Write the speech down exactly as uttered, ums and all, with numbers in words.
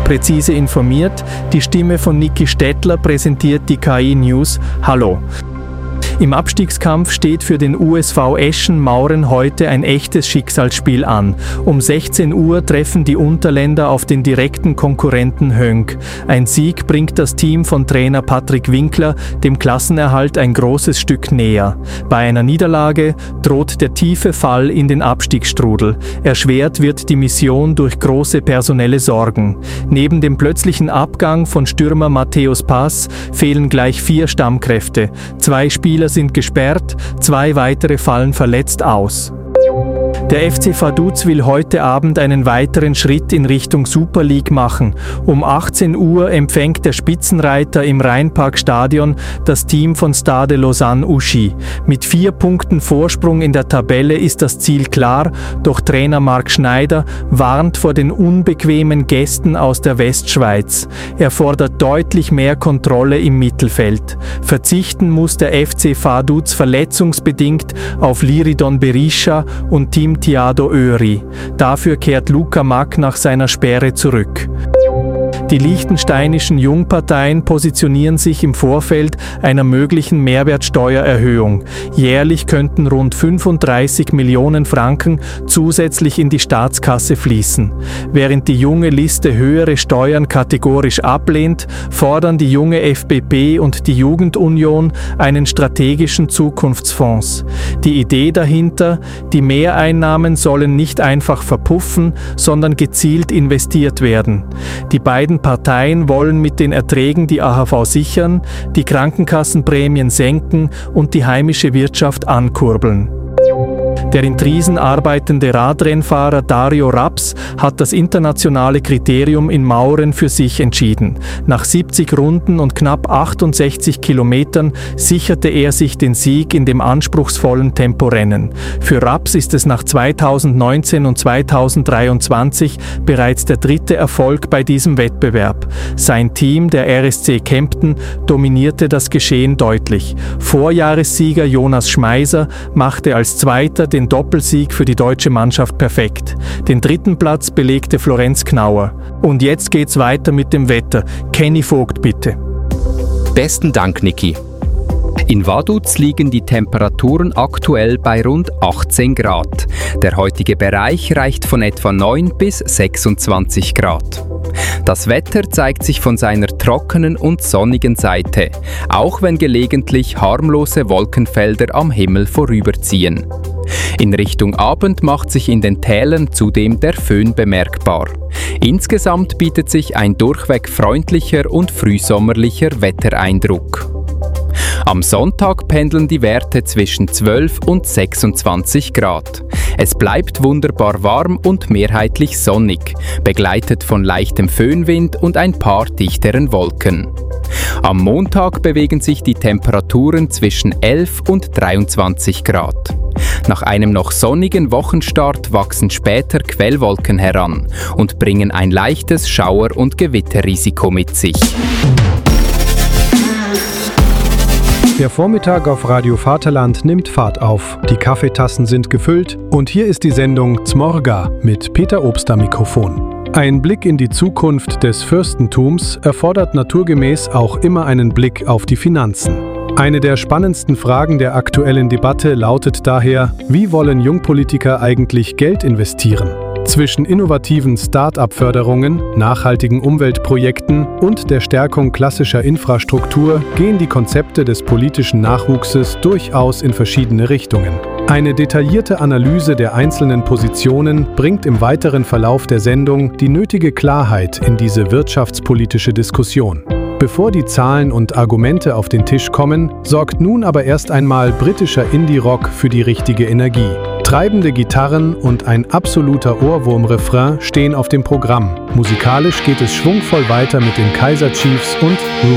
Präzise informiert, die Stimme von Niki Stettler präsentiert die K I-News. Hallo! Im Abstiegskampf steht für den U S V Eschen-Mauren heute ein echtes Schicksalsspiel an. Um sechzehn Uhr treffen die Unterländer auf den direkten Konkurrenten Höngg. Ein Sieg bringt das Team von Trainer Patrick Winkler dem Klassenerhalt ein großes Stück näher. Bei einer Niederlage droht der tiefe Fall in den Abstiegsstrudel. Erschwert wird die Mission durch große personelle Sorgen. Neben dem plötzlichen Abgang von Stürmer Matthäus Pass fehlen gleich vier Stammkräfte. Zwei Spieler sind gesperrt, zwei weitere fallen verletzt aus. Der F C Vaduz will heute Abend einen weiteren Schritt in Richtung Super League machen. Um achtzehn Uhr empfängt der Spitzenreiter im Rheinparkstadion das Team von Stade Lausanne Ouchy. Mit vier Punkten Vorsprung in der Tabelle ist das Ziel klar, doch Trainer Marc Schneider warnt vor den unbequemen Gästen aus der Westschweiz. Er fordert deutlich mehr Kontrolle im Mittelfeld. Verzichten muss der F C Vaduz verletzungsbedingt auf Liridon Berisha und Team Thiago Öri. Dafür kehrt Luca Mack nach seiner Sperre zurück. Die liechtensteinischen Jungparteien positionieren sich im Vorfeld einer möglichen Mehrwertsteuererhöhung. Jährlich könnten rund fünfunddreißig Millionen Franken zusätzlich in die Staatskasse fließen. Während die junge Liste höhere Steuern kategorisch ablehnt, fordern die junge F B P und die Jugendunion einen strategischen Zukunftsfonds. Die Idee dahinter: die Mehreinnahmen sollen nicht einfach verpuffen, sondern gezielt investiert werden. Die beiden Parteien wollen mit den Erträgen die A H V sichern, die Krankenkassenprämien senken und die heimische Wirtschaft ankurbeln. Der in Triesen arbeitende Radrennfahrer Dario Raps hat das internationale Kriterium in Mauren für sich entschieden. Nach siebzig Runden und knapp achtundsechzig Kilometern sicherte er sich den Sieg in dem anspruchsvollen Temporennen. Für Raps ist es nach zweitausendneunzehn und zweitausenddreiundzwanzig bereits der dritte Erfolg bei diesem Wettbewerb. Sein Team, der R S C Kempten, dominierte das Geschehen deutlich. Vorjahressieger Jonas Schmeiser machte als Zweiter den Doppelsieg für die deutsche Mannschaft perfekt. Den dritten Platz belegte Florenz Knauer. Und jetzt geht's weiter mit dem Wetter. Kenny Vogt, bitte. Besten Dank, Niki. In Vaduz liegen die Temperaturen aktuell bei rund achtzehn Grad. Der heutige Bereich reicht von etwa neun bis sechsundzwanzig Grad. Das Wetter zeigt sich von seiner trockenen und sonnigen Seite, auch wenn gelegentlich harmlose Wolkenfelder am Himmel vorüberziehen. In Richtung Abend macht sich in den Tälern zudem der Föhn bemerkbar. Insgesamt bietet sich ein durchweg freundlicher und frühsommerlicher Wettereindruck. Am Sonntag pendeln die Werte zwischen zwölf und sechsundzwanzig Grad. Es bleibt wunderbar warm und mehrheitlich sonnig, begleitet von leichtem Föhnwind und ein paar dichteren Wolken. Am Montag bewegen sich die Temperaturen zwischen elf und dreiundzwanzig Grad. Nach einem noch sonnigen Wochenstart wachsen später Quellwolken heran und bringen ein leichtes Schauer- und Gewitterrisiko mit sich. Der Vormittag auf Radio Vaterland nimmt Fahrt auf. Die Kaffeetassen sind gefüllt und hier ist die Sendung Zmorga mit Peter Obst am Mikrofon. Ein Blick in die Zukunft des Fürstentums erfordert naturgemäß auch immer einen Blick auf die Finanzen. Eine der spannendsten Fragen der aktuellen Debatte lautet daher: Wie wollen Jungpolitiker eigentlich Geld investieren? Zwischen innovativen Start-up-Förderungen, nachhaltigen Umweltprojekten und der Stärkung klassischer Infrastruktur gehen die Konzepte des politischen Nachwuchses durchaus in verschiedene Richtungen. Eine detaillierte Analyse der einzelnen Positionen bringt im weiteren Verlauf der Sendung die nötige Klarheit in diese wirtschaftspolitische Diskussion. Bevor die Zahlen und Argumente auf den Tisch kommen, sorgt nun aber erst einmal britischer Indie-Rock für die richtige Energie. Treibende Gitarren und ein absoluter Ohrwurm-Refrain stehen auf dem Programm. Musikalisch geht es schwungvoll weiter mit den Kaiser Chiefs und